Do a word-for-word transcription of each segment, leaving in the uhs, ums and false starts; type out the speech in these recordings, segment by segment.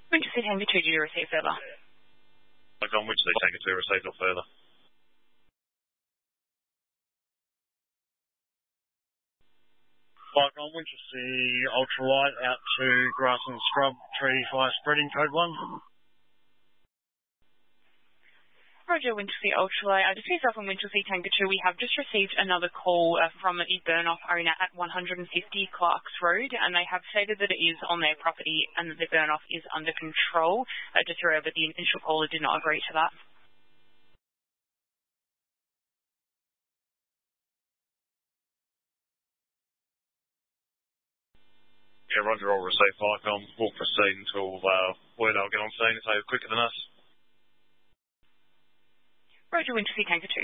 Winchelsea Tango two, did you receive further? Viacom Winchelsea Tango two received or further. Viacom Winchelsea ultralight out to grass and scrub tree fire spreading code one. Roger, Winchelsea Ultralight. Uh, just to yourself on Winchelsea Tango two, we have just received another call uh, from the burn-off owner at one fifty Clarks Road, and they have stated that it is on their property and that the burn-off is under control. Uh, just to remember, the initial caller did not agree to that. Yeah, Roger, I'll receive Viacom. We'll proceed until uh, word I'll get on scene if they're quicker than us. Roger, Winchelsea Tango two.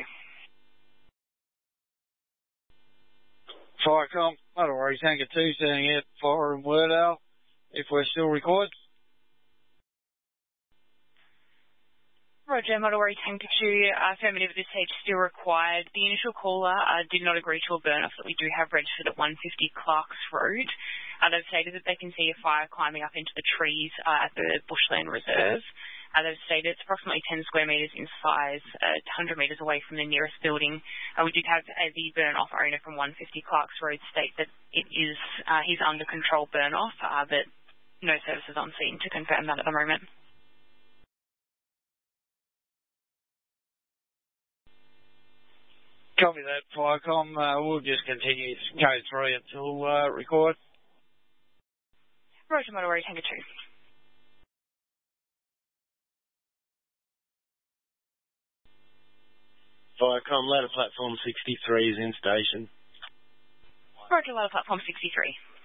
Viacom, not a worry, Tango two, sending out fire and word out if we're still required. Roger, Model Worry Tango two, uh, affirmative at this stage still required. The initial caller uh, did not agree to a burn-off that we do have registered at one fifty Clarks Road. Uh, they've stated that they can see a fire climbing up into the trees uh, at the Bushland Reserve. Uh, they've stated it's approximately ten square metres in size, uh, one hundred metres away from the nearest building. Uh, we did have uh, the burn-off owner from one fifty Clarks Road state that it is uh, his under control burn-off, uh, but no services on scene to confirm that at the moment. Copy that, Viacom. Uh, we'll just continue code three until uh, required. Roger, Model Worry Tango two. Viacom, ladder platform sixty-three is in station. Roger, ladder platform sixty-three.